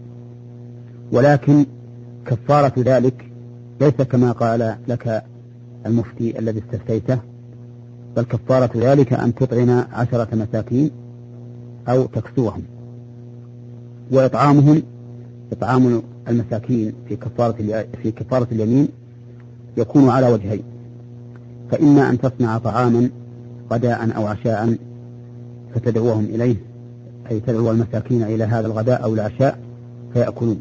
ولكن كفارة ذلك ليس كما قال لك المفتي الذي استفتيته، بل كفارة ذلك أن تطعم عشرة مساكين أو تكسوهم. وإطعامهم إطعام المساكين في كفارة في كفارة اليمين يكون على وجهين: فإما أن تصنع طعاما غداء أو عشاء فتدعوهم إليه، أي تدعو المساكين إلى هذا الغداء أو العشاء فيأكلون،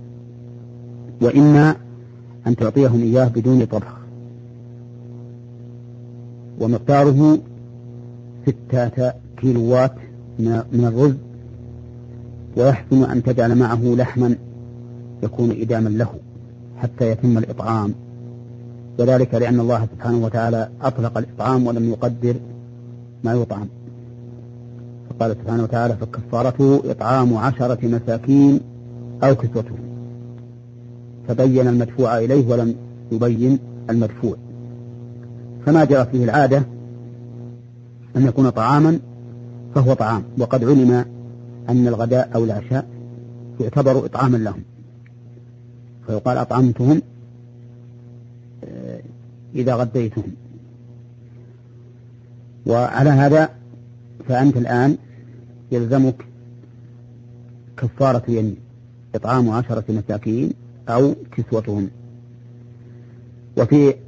وإما أن تعطيهم إياه بدون طبخ، ومقداره ستة كيلوات من الرز، ويحسن أن تجعل معه لحما يكون إداما له حتى يتم الإطعام، وذلك لأن الله سبحانه وتعالى أطلق الإطعام ولم يقدر ما يطعم، فقال سبحانه وتعالى: فكفارته إطعام عشرة مساكين أو كسوتهم، فبين المدفوع إليه ولم يبين المدفوع. فما جرت به العادة أن يكون طعاما فهو طعام، وقد علم أن الغداء أو العشاء يعتبر إطعاما لهم، فيقال: أطعمتهم إذا غديتهم. وعلى هذا فأنت الآن يلزمك كفارة يمين: إطعام عشرة مساكين أو كسوتهم. وفي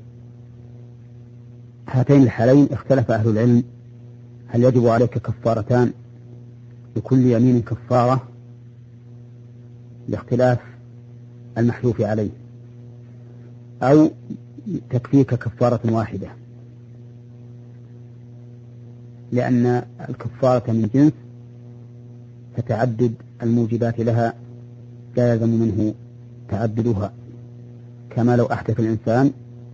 هاتين الحالين اختلف أهل العلم: هل يجب عليك كفارتان لكل يمين كفارة، لاختلاف المحلوف عليه، أو تكفيك كفارة واحدة، لأن الكفارة من جنس فتعدد الموجبات لها لا يلزم منه تعددها، كما لو أحدث الإنسان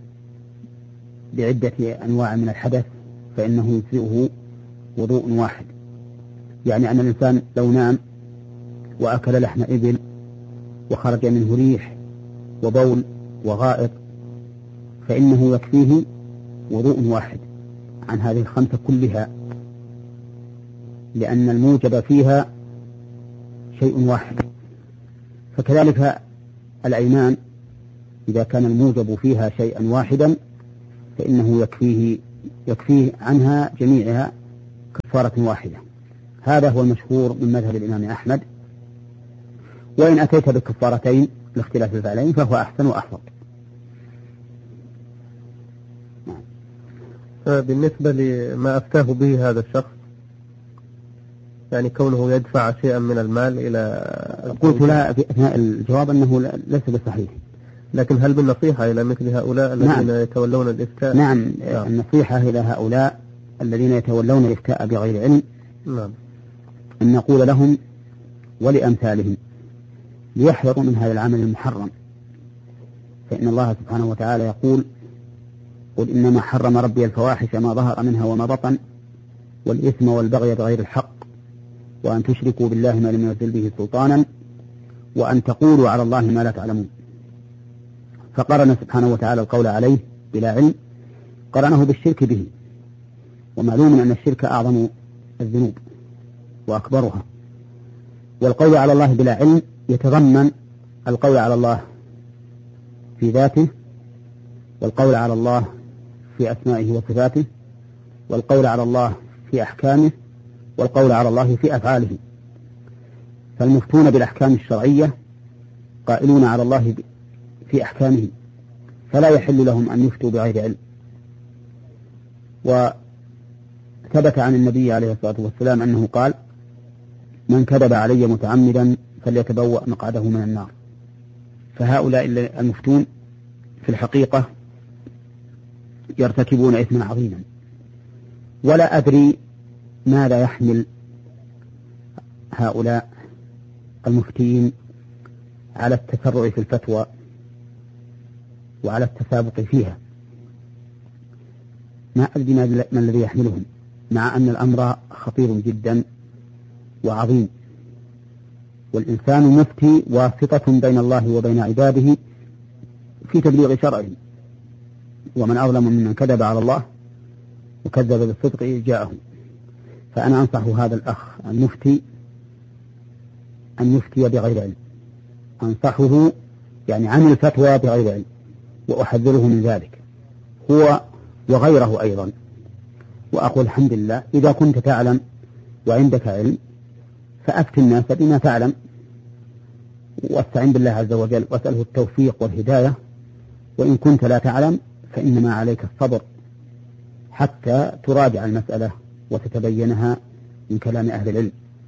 بعدة أنواع من الحدث فإنه يجزئه وضوء واحد. يعني أن الإنسان لو نام وأكل لحم إبل وخرج منه ريح وبول وغائط فإنه يكفيه وضوء واحد عن هذه الخمسة كلها، لأن الموجب فيها شيء واحد. فكذلك الأيمان إذا كان الموجب فيها شيئا واحدا فإنه يكفيه يكفيه عنها جميعها كفارة واحدة. هذا هو المشهور من مذهب الإمام أحمد، وإن أتيت بكفارتين لاختلاف الفعلين فهو أحسن وأحفظ. بالنسبة لما أفتاه به هذا الشخص، يعني كونه يدفع شيئا من المال إلى، قلت لها في أثناء الجواب أنه ليس بصحيح، لكن هل بالنصيحة إلى مثل هؤلاء الذين نعم. يتولون الإفتاء؟ نعم. نعم النصيحة إلى هؤلاء الذين يتولون الإفتاء بغير علم نعم. أن نقول لهم ولأمثالهم ليحذروا من هذا العمل المحرم، فإن الله سبحانه وتعالى يقول: قل إنما حرم ربي الفواحش ما ظهر منها وما بطن والإثم والبغي بغير الحق وأن تشركوا بالله ما لم ينزل به سلطانا وأن تقولوا على الله ما لا تعلمون. فقرن سبحانه وتعالى القول عليه بلا علم قرنه بالشرك به، ومعلوم أن الشرك أعظم الذنوب وأكبرها، والقول على الله بلا علم يتضمن القول على الله في ذاته، والقول على الله في أسمائه وصفاته، والقول على الله في أحكامه، والقول على الله في أفعاله. فالمفتون بالأحكام الشرعية قائلون على الله في أحكامه، فلا يحل لهم أن يفتوا بغير علم. وثبت عن النبي عليه الصلاة والسلام أنه قال: من كذب علي متعمدا فليتبوأ مقعده من النار. فهؤلاء المفتون في الحقيقة يرتكبون إثما عظيما، ولا أدري ماذا يحمل هؤلاء المفتين على التسرع في الفتوى وعلى التسابق فيها. ما أدري ما الذي يحملهم، مع أن الأمر خطير جدا وعظيم، والإنسان مفتي واسطة بين الله وبين عباده في تبليغ شرعه، ومن أظلم ممن كذب على الله وكذب بالصدق إذ جاءه. فأنا أنصح هذا الأخ المفتي أن يفتي بغير علم، أنصحه يعني عن الفتوى بغير علم، وأحذره من ذلك هو وغيره أيضا. وأقول الحمد لله إذا كنت تعلم وعندك علم فأفتي الناس بما تعلم، واستعن بالله عز وجل واسأله التوفيق والهداية. وإن كنت لا تعلم فإنما عليك الصبر حتى تراجع المسألة وتتبينها من كلام أهل العلم.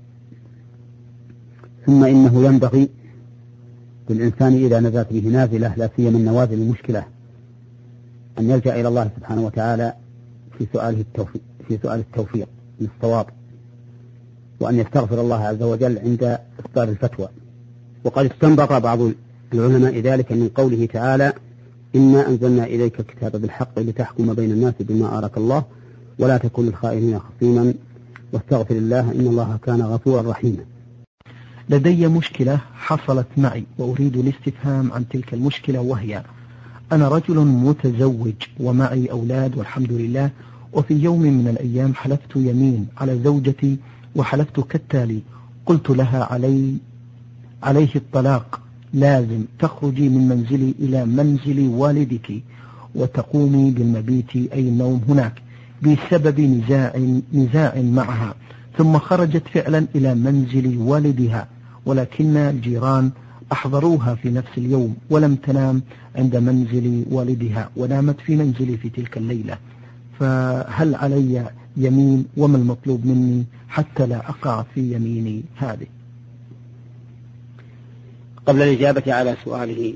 ثم إنه ينبغي للإنسان إذا نزلت به نازلة، لا سيما النوازل المشكلة، أن يلجأ إلى الله سبحانه وتعالى في سؤاله التوفيق في سؤال التوفيق للصواب، وأن يستغفر الله عز وجل عند إصدار الفتوى. وقد استنبط بعض العلماء ذلك من قوله تعالى: إنا أنزلنا إليك الكتاب بالحق لتحكم بين الناس بما أراك الله ولا تكن للخائنين خصيما واستغفر الله إن الله كان غفورا رحيما. لدي مشكلة حصلت معي وأريد الاستفهام عن تلك المشكلة، وهي: أنا رجل متزوج ومعي أولاد والحمد لله، وفي يوم من الأيام حلفت يمين على زوجتي وحلفت كالتالي: قلت لها علي عليه الطلاق، لازم تخرجي من منزلي إلى منزل والدك وتقومي بالمبيت أي النوم هناك، بسبب نزاع نزاع معها. ثم خرجت فعلا إلى منزل والدها، ولكن الجيران أحضروها في نفس اليوم ولم تنام عند منزل والدها ونامت في منزلي في تلك الليلة، فهل علي يمين وما المطلوب مني حتى لا أقع في يميني هذه؟ قبل الإجابة على سؤاله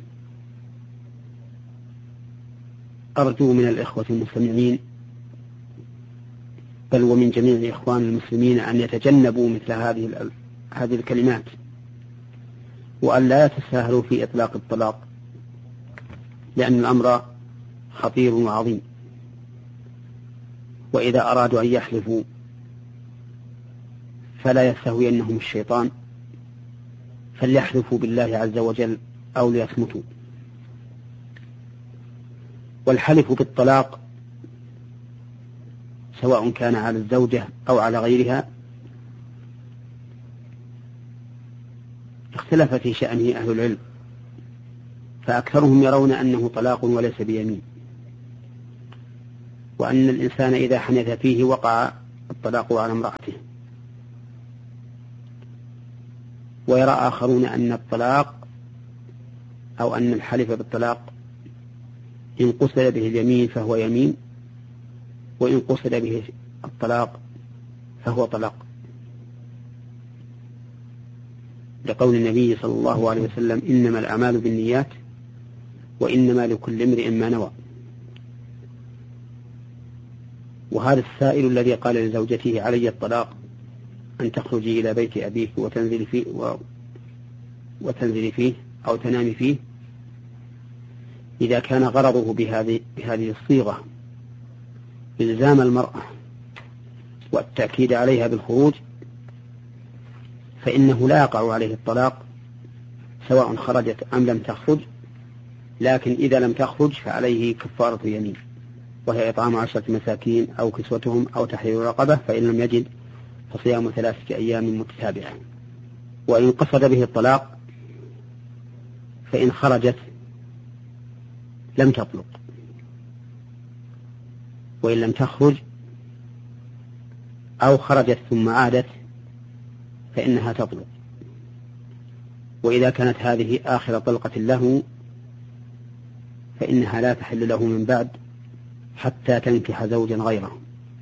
أرجو من الإخوة المستمعين بل ومن جميع إخوان المسلمين أن يتجنبوا مثل هذه هذه الكلمات، وأن لا يتساهلوا في إطلاق الطلاق، لأن الأمر خطير وعظيم. وإذا أرادوا أن يحلفوا فلا يستهوينهم الشيطان، فليحلفوا بالله عز وجل أو ليصمتوا. والحلف بالطلاق سواء كان على الزوجة أو على غيرها اختلف في شأنه أهل العلم، فأكثرهم يرون أنه طلاق وليس بيمين، وأن الإنسان إذا حنث فيه وقع الطلاق على امرأته. ويرى آخرون أن الطلاق أو أن الحلف بالطلاق إن قصد به اليمين فهو يمين، وإن قصد به الطلاق فهو طلاق، لقول النبي صلى الله عليه وسلم: إنما الأعمال بالنيات وإنما لكل امرئ ما نوى. وهذا السائل الذي قال لزوجته: علي الطلاق، أن تخرجي إلى بيت أبيك وتنزلي فيه, و... وتنزلي فيه أو تنامي فيه، إذا كان غرضه بهذه, بهذه الصيغة إلزام المرأة والتأكيد عليها بالخروج، فإنه لا يقع عليه الطلاق سواء خرجت أم لم تخرج. لكن إذا لم تخرج فعليه كفارة يمين، وهي إطعام عشرة مساكين أو كسوتهم أو تحرير رقبة، فإن لم يجد فصيام ثلاثة أيام متتابعة. وإن قصد به الطلاق فإن خرجت لم تطلق، وإن لم تخرج أو خرجت ثم عادت فإنها تطلق. وإذا كانت هذه آخر طلقة له فإنها لا تحل له من بعد حتى تنكح زوجا غيره.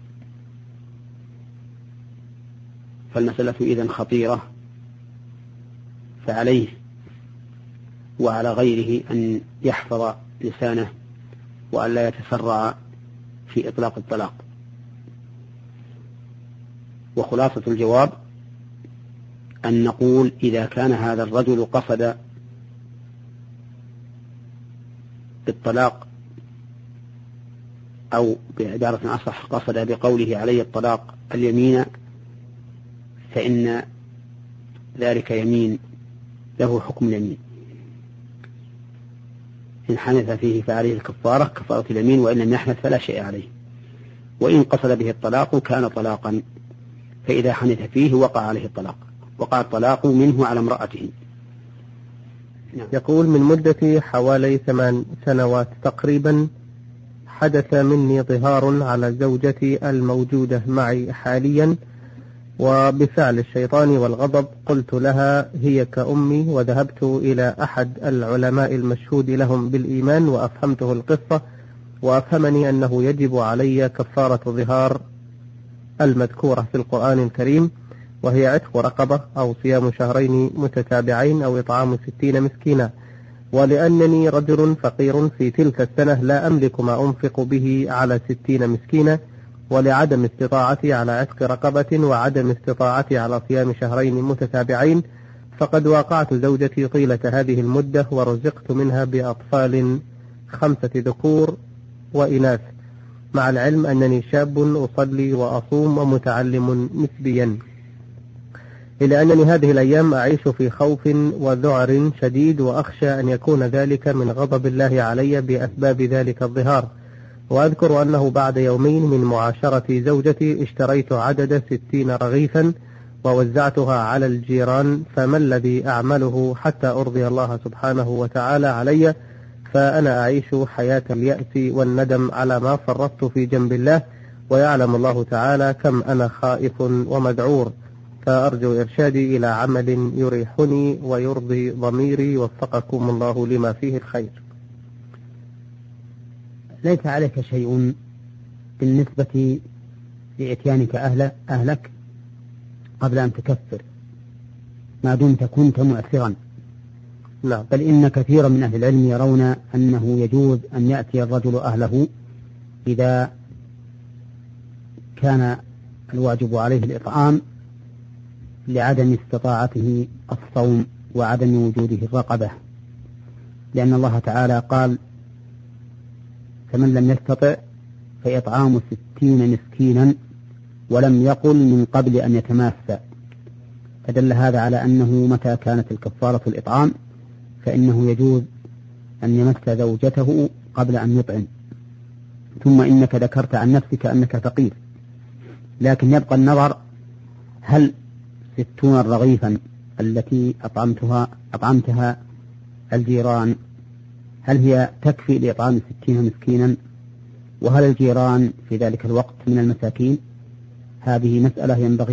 فالمسألة إذن خطيرة، فعليه وعلى غيره أن يحفظ لسانه وأن لا يتسرع في إطلاق الطلاق. وخلاصة الجواب أن نقول: إذا كان هذا الرجل قصد بالطلاق، أو بعبارة أصح قصد بقوله علي الطلاق اليمين، فإن ذلك يمين له حكم اليمين. إن حنث فيه فعليه الكفارة كفارة اليمين، وإن لم يحنث فلا شيء عليه. وإن قصد به الطلاق كان طلاقا، فإذا حنث فيه وقع عليه الطلاق، وقع الطلاق منه على امرأته. يقول: من مدة حوالي ثمان سنوات تقريبا حدث مني ظهار على زوجتي الموجودة معي حاليا، وبفعل الشيطان والغضب قلت لها هي كأمي، وذهبت إلى أحد العلماء المشهود لهم بالإيمان وأفهمته القصة، وأفهمني أنه يجب علي كفارة ظهار المذكورة في القرآن الكريم، وهي عتق رقبة أو صيام شهرين متتابعين أو إطعام ستين مسكينا. ولأنني رجل فقير في تلك السنة لا أملك ما أنفق به على ستين مسكينا، ولعدم استطاعتي على عتق رقبة وعدم استطاعتي على صيام شهرين متتابعين، فقد واقعت زوجتي طيلة هذه المدة ورزقت منها بأطفال خمسة ذكور وإناث، مع العلم أنني شاب أصلي وأصوم ومتعلم نسبيا، إلى أنني هذه الأيام أعيش في خوف وذعر شديد، وأخشى أن يكون ذلك من غضب الله علي بأسباب ذلك الظهار. وأذكر أنه بعد يومين من معاشرة زوجتي اشتريت عدد ستين رغيفا ووزعتها على الجيران، فما الذي أعمله حتى أرضي الله سبحانه وتعالى علي؟ فأنا أعيش حياة اليأس والندم على ما فرطت في جنب الله، ويعلم الله تعالى كم أنا خائف ومذعور، فأرجو إرشادي إلى عمل يريحني ويرضي ضميري، وفقكم الله لما فيه الخير. ليس عليك شيء بالنسبة لإتيانك أهل أهلك قبل أن تكفر، ما دمت كنت مؤثرا. لا. بل إن كثيرا من أهل العلم يرون أنه يجوز أن يأتي الرجل أهله إذا كان الواجب عليه الإطعام لعدم استطاعته الصوم وعدم وجوده الرقبة، لأن الله تعالى قال: فمن لم يستطع فإطعام ستين مسكينا، ولم يقل من قبل أن يتماسى، فدل هذا على أنه متى كانت الكفارة الإطعام فإنه يجوز أن يمس زوجته قبل أن يطعم. ثم إنك ذكرت عن نفسك أنك فقير، لكن يبقى النظر: هل ستون رغيفا التي أطعمتها أطعمتها الجيران هل هي تكفي لإطعام ستين مسكينا؟ وهل الجيران في ذلك الوقت من المساكين؟ هذه مسألة ينبغي